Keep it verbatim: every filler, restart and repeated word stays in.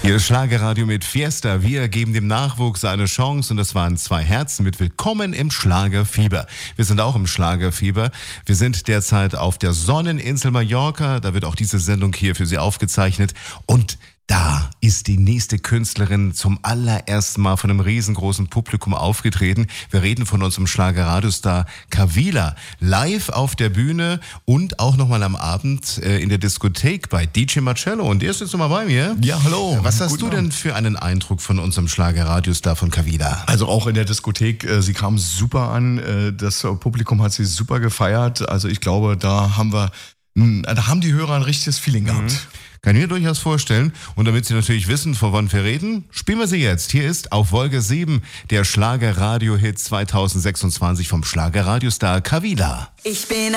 Hier ist Schlagerradio mit Fiesta. Wir geben dem Nachwuchs eine Chance und das waren zwei Herzen mit Willkommen im Schlagerfieber. Wir sind auch im Schlagerfieber. Wir sind derzeit auf der Sonneninsel Mallorca. Da wird auch diese Sendung hier für Sie aufgezeichnet. Und da ist die nächste Künstlerin zum allerersten Mal von einem riesengroßen Publikum aufgetreten. Wir reden von unserem Schlagerradiostar Kavila. Live auf der Bühne und auch nochmal am Abend äh, in der Diskothek bei D J Marcello. Und der ist jetzt nochmal bei mir. Ja, hallo. Was hast Guten du denn für einen Eindruck von unserem Schlagerradiostar von Kavila? Also auch in der Diskothek, äh, sie kam super an. Äh, das Publikum hat sie super gefeiert. Also ich glaube, da haben wir, mh, da haben die Hörer ein richtiges Feeling gehabt. Mhm. Kann ich mir durchaus vorstellen. Und damit Sie natürlich wissen, von wann wir reden, spielen wir sie jetzt. Hier ist auf Wolke sieben der Schlagerradio-Hit zwanzig sechsundzwanzig vom Schlagerradiostar Kavila. Ich bin